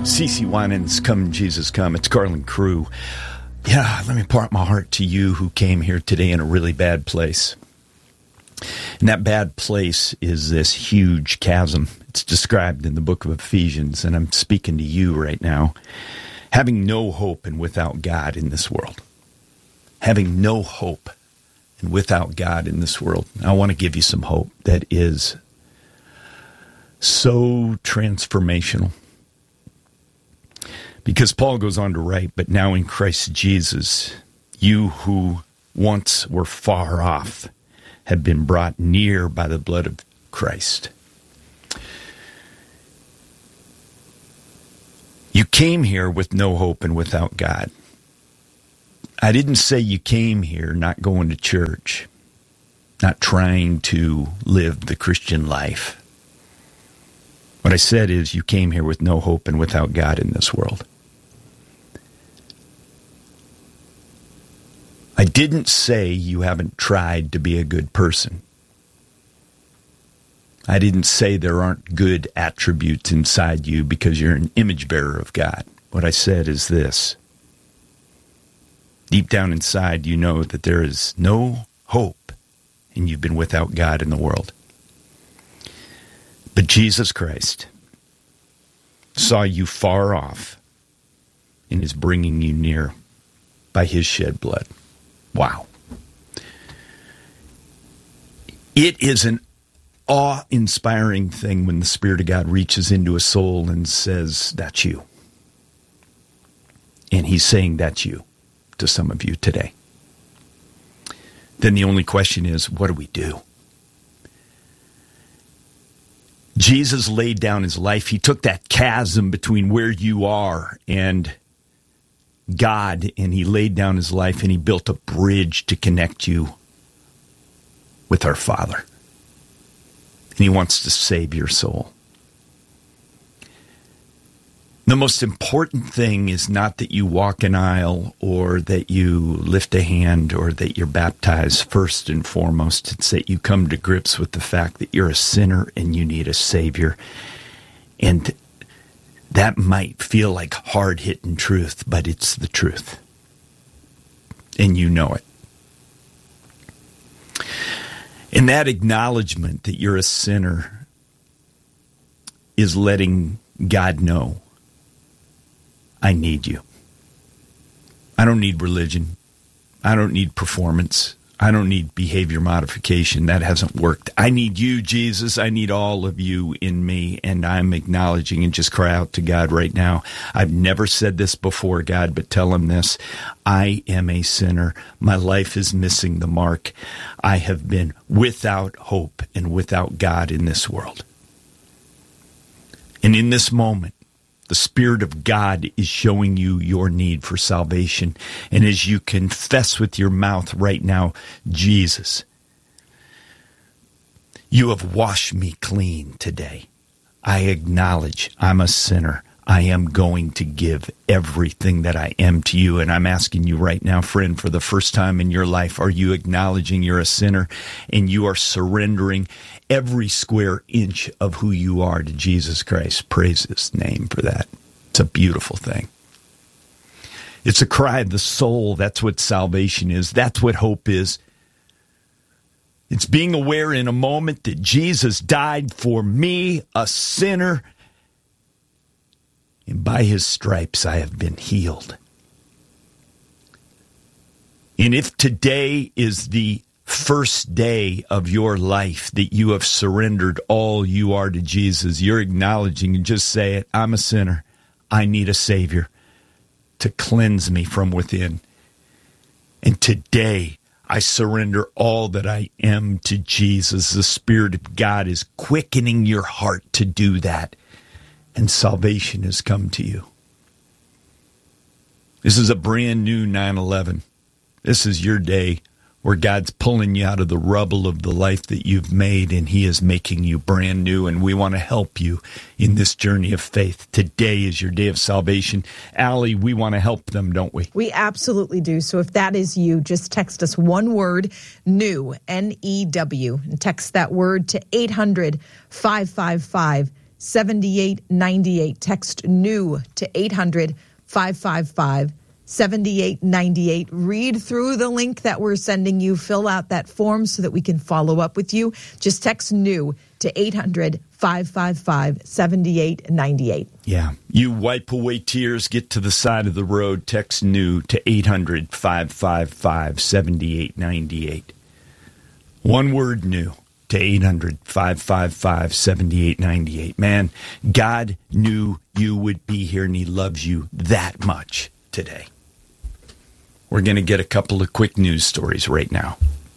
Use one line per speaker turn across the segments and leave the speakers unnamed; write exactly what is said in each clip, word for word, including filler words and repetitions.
CeCe Winans, Come Jesus Come. It's Garland Crew. Yeah, let me pour out my heart to you who came here today in a really bad place. And that bad place is this huge chasm. It's described in the book of Ephesians, and I'm speaking to you right now. Having no hope and without God in this world. Having no hope and without God in this world. I want to give you some hope that is so transformational. Because Paul goes on to write, but now in Christ Jesus, you who once were far off have been brought near by the blood of Christ. You came here with no hope and without God. I didn't say you came here not going to church, not trying to live the Christian life. What I said is you came here with no hope and without God in this world. I didn't say you haven't tried to be a good person. I didn't say there aren't good attributes inside you because you're an image bearer of God. What I said is this. Deep down inside, you know that there is no hope and you've been without God in the world. But Jesus Christ saw you far off and is bringing you near by his shed blood. Wow. It is an awe-inspiring thing when the Spirit of God reaches into a soul and says, that's you. And he's saying that's you to some of you today. Then the only question is, what do we do? Jesus laid down his life. He took that chasm between where you are and God, and he laid down his life, and he built a bridge to connect you with our Father. And he wants to save your soul. The most important thing is not that you walk an aisle or that you lift a hand or that you're baptized first and foremost. It's that you come to grips with the fact that you're a sinner and you need a Savior. And that might feel like hard-hitting truth, but it's the truth. And you know it. And that acknowledgement that you're a sinner is letting God know, I need you. I don't need religion. I don't need performance. I don't need behavior modification. That hasn't worked. I need you, Jesus. I need all of you in me. And I'm acknowledging and just cry out to God right now. I've never said this before, God, but tell him this. I am a sinner. My life is missing the mark. I have been without hope and without God in this world. And in this moment, the Spirit of God is showing you your need for salvation. And as you confess with your mouth right now, Jesus, you have washed me clean today. I acknowledge I'm a sinner. I am going to give everything that I am to you. And I'm asking you right now, friend, for the first time in your life, are you acknowledging you're a sinner and you are surrendering every square inch of who you are to Jesus Christ? Praise his name for that. It's a beautiful thing. It's a cry of the soul. That's what salvation is. That's what hope is. It's being aware in a moment that Jesus died for me, a sinner, and by his stripes I have been healed. And if today is the first day of your life that you have surrendered all you are to Jesus, you're acknowledging and just say it, I'm a sinner. I need a Savior to cleanse me from within. And today I surrender all that I am to Jesus. The Spirit of God is quickening your heart to do that. And salvation has come to you. This is a brand new nine eleven. This is your day where God's pulling you out of the rubble of the life that you've made, and he is making you brand new, and we want to help you in this journey of faith. Today is your day of salvation. Allie, we want to help them, don't we?
We absolutely do. So if that is you, just text us one word, NEW, N E W, and text that word to eight hundred, five five five, seven eight nine eight. Text NEW to eight hundred five five five seven eight nine eight. Read through the link that we're sending you. Fill out that form so that we can follow up with you. Just text NEW to eight hundred five five five seven eight nine eight.
Yeah. You wipe away tears, get to the side of the road, text NEW to eight hundred five five five seven eight nine eight. One word, NEW, to eight hundred five five five seven eight nine eight. Man, God knew you would be here, and he loves you that much today. We're going to get a couple of quick news stories right now.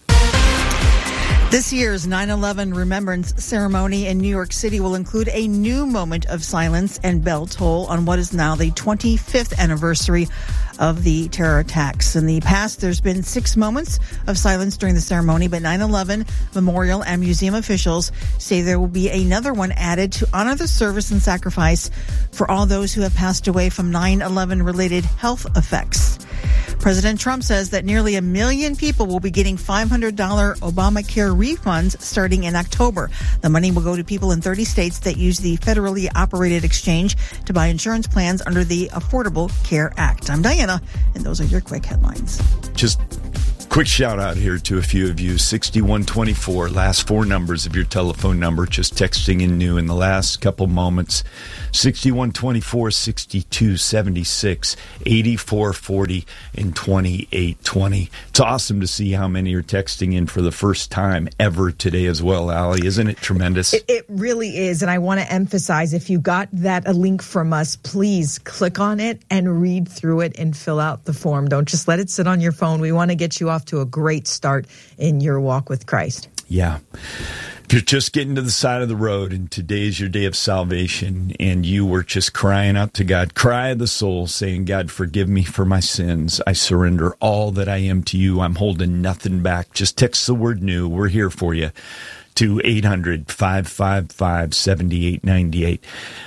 This year's nine eleven Remembrance Ceremony in New York City will include a new moment of silence and bell toll on what is now the twenty-fifth anniversary of the terror attacks. In the past, there's been six moments of silence during the ceremony, but nine eleven Memorial and Museum officials say there will be another one added to honor the service and sacrifice for all those who have passed away from nine eleven related health effects. President Trump says that nearly a million people will be getting five hundred dollars Obamacare refunds starting in October. The money will go to people in thirty states that use the federally operated exchange to buy insurance plans under the Affordable Care Act. I'm Diana, and those are your quick headlines.
Just quick shout out here to a few of you. sixty-one twenty-four, last four numbers of your telephone number, just texting in new in the last couple moments. sixty-one twenty-four, sixty-two seventy-six, eighty-four forty, and twenty-eight twenty. It's awesome to see how many are texting in for the first time ever today as well, Allie. Isn't it tremendous?
It, it really is. And I want to emphasize, if you got that a link from us, please click on it and read through it and fill out the form. Don't just let it sit on your phone. We want to get you off to a great start in your walk with Christ.
Yeah. If you're just getting to the side of the road and today is your day of salvation and you were just crying out to God, cry of the soul, saying, God, forgive me for my sins. I surrender all that I am to you. I'm holding nothing back. Just text the word NEW. We're here for you to eight hundred five five five seven eight nine eight.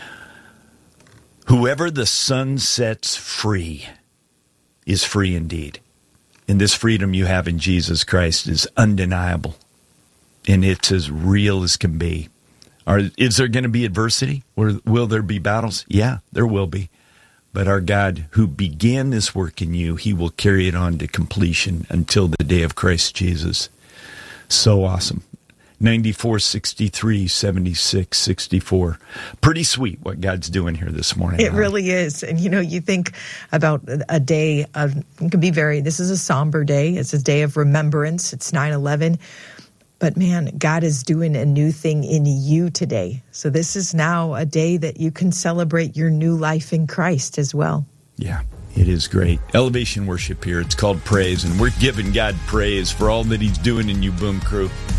Whoever the Son sets free is free indeed. And this freedom you have in Jesus Christ is undeniable. And it's as real as can be. Are, is there going to be adversity? Or will there be battles? Yeah, there will be. But our God, who began this work in you, he will carry it on to completion until the day of Christ Jesus. So awesome. ninety-four sixty-three seventy-six sixty-four. Pretty sweet what God's doing here this morning.
It really is. And, you know, you think about a day of, it can be very, this is a somber day. It's a day of remembrance. It's nine eleven. But, man, God is doing a new thing in you today. So this is now a day that you can celebrate your new life in Christ as well.
Yeah, it is great. Elevation worship here. It's called praise, and we're giving God praise for all that he's doing in you, Boom Crew.